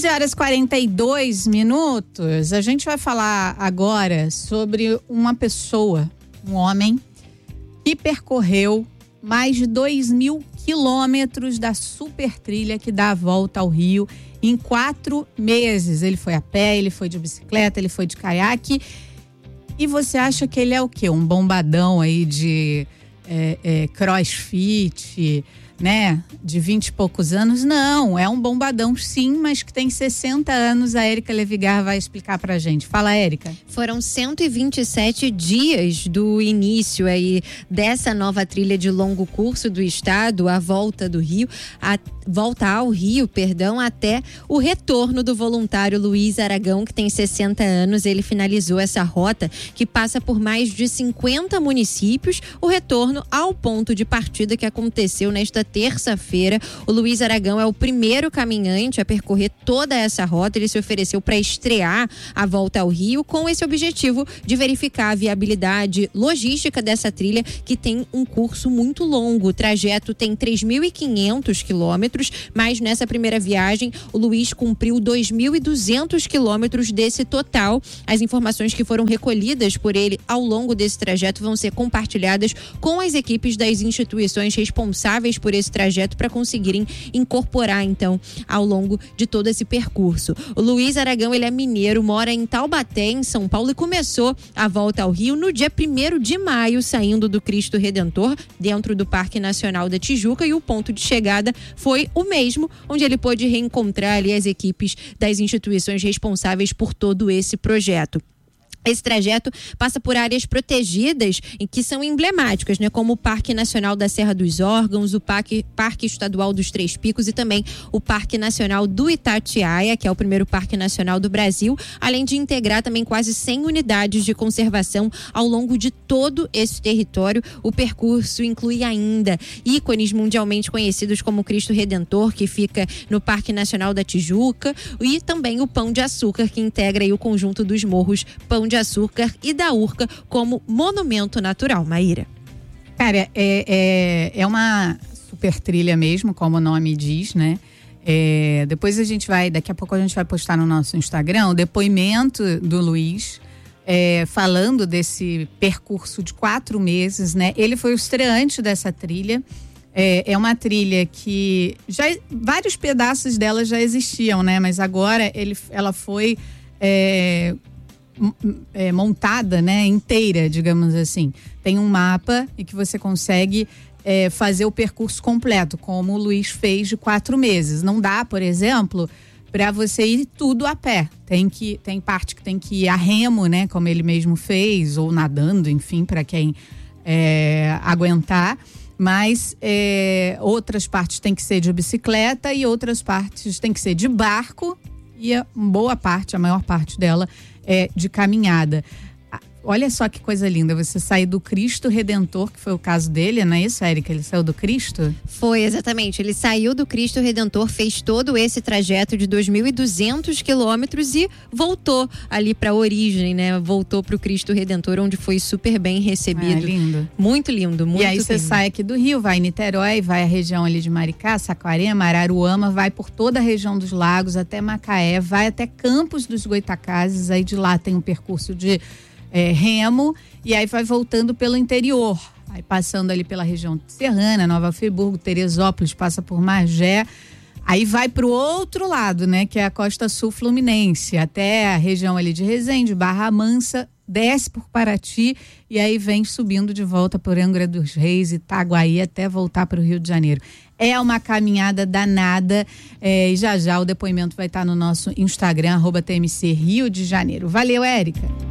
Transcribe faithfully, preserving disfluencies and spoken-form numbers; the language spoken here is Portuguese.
onze horas e quarenta e dois minutos. A gente vai falar agora sobre uma pessoa, um homem, que percorreu mais de dois mil quilômetros da super trilha que dá a volta ao Rio em quatro meses. Ele foi a pé, ele foi de bicicleta, ele foi de caiaque. E você acha que ele é o quê? Um bombadão aí de é, é, crossfit, né? De vinte e poucos anos? Não, é um bombadão sim, mas que tem sessenta anos. A Érica Levigar vai explicar pra gente. Fala, Érica. Foram cento e vinte e sete dias do início aí dessa nova trilha de longo curso do estado, a volta do Rio, a volta ao Rio, perdão, até o retorno do voluntário Luiz Aragão, que tem sessenta anos. Ele finalizou essa rota que passa por mais de cinquenta municípios, o retorno ao ponto de partida que aconteceu nesta terça-feira. O Luiz Aragão é o primeiro caminhante a percorrer toda essa rota. Ele se ofereceu para estrear a volta ao Rio com esse objetivo de verificar a viabilidade logística dessa trilha, que tem um curso muito longo. O trajeto tem três mil e quinhentos quilômetros, mas nessa primeira viagem o Luiz cumpriu dois mil e duzentos quilômetros desse total. As informações que foram recolhidas por ele ao longo desse trajeto vão ser compartilhadas com as equipes das instituições responsáveis por esse trajeto para conseguirem incorporar então ao longo de todo esse percurso. O Luiz Aragão, ele é mineiro, mora em Taubaté, em São Paulo, e começou a volta ao Rio no dia primeiro de maio, saindo do Cristo Redentor, dentro do Parque Nacional da Tijuca, e o ponto de chegada foi o mesmo, onde ele pôde reencontrar ali as equipes das instituições responsáveis por todo esse projeto. Esse trajeto passa por áreas protegidas e que são emblemáticas, né? Como o Parque Nacional da Serra dos Órgãos, o Parque, Parque Estadual dos Três Picos e também o Parque Nacional do Itatiaia, que é o primeiro parque nacional do Brasil, além de integrar também quase cem unidades de conservação ao longo de todo esse território. O percurso inclui ainda ícones mundialmente conhecidos como o Cristo Redentor, que fica no Parque Nacional da Tijuca, e também o Pão de Açúcar, que integra aí o conjunto dos morros Pão de de Açúcar e da Urca como monumento natural. Maíra. Cara, é, é, é uma super trilha mesmo, como o nome diz, né? É, depois a gente vai, daqui a pouco a gente vai postar no nosso Instagram o depoimento do Luiz, é, falando desse percurso de quatro meses, né? Ele foi o estreante dessa trilha. É, é uma trilha que já, vários pedaços dela já existiam, né? Mas agora ele, ela foi é, É, montada, né, inteira, digamos assim. Tem um mapa e que você consegue é, fazer o percurso completo, como o Luiz fez de quatro meses. Não dá, por exemplo, para você ir tudo a pé. Tem que tem parte que tem que ir a remo, né, como ele mesmo fez, ou nadando, enfim, para quem é, aguentar. Mas é, outras partes tem que ser de bicicleta e outras partes tem que ser de barco, e a boa parte, a maior parte dela é de caminhada. Olha só que coisa linda, você sair do Cristo Redentor, que foi o caso dele, não é isso, Érica? Ele saiu do Cristo? Foi, exatamente. Ele saiu do Cristo Redentor, fez todo esse trajeto de dois mil e duzentos quilômetros e voltou ali para a origem, né? Voltou para o Cristo Redentor, onde foi super bem recebido. É lindo. Muito lindo, muito lindo. E aí você sai aqui do Rio, vai em Niterói, vai à região ali de Maricá, Saquarema, Araruama, vai por toda a região dos lagos, até Macaé, vai até Campos dos Goitacazes, aí de lá tem um percurso de É, remo, e aí vai voltando pelo interior, aí passando ali pela região serrana, Nova Friburgo, Teresópolis, passa por Magé, aí vai pro outro lado, né, que é a costa sul fluminense, até a região ali de Resende, Barra Mansa, desce por Paraty e aí vem subindo de volta por Angra dos Reis, Itaguaí, até voltar para o Rio de Janeiro. É uma caminhada danada, é, e já já o depoimento vai estar no nosso Instagram, arroba T M C Rio de Janeiro. Valeu, Érica.